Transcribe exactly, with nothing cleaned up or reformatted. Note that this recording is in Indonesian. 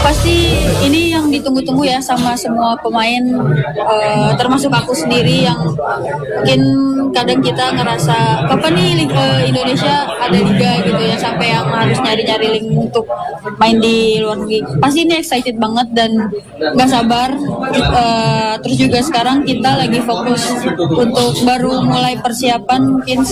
Pasti ini yang ditunggu-tunggu ya sama semua pemain, uh, termasuk aku sendiri yang mungkin kadang kita ngerasa kapan nih uh, Indonesia ada liga gitu ya, sampai yang harus nyari-nyari link untuk main di luar negeri. Pasti ini excited banget dan gak sabar. Uh, terus juga sekarang kita lagi fokus untuk baru mulai persiapan mungkin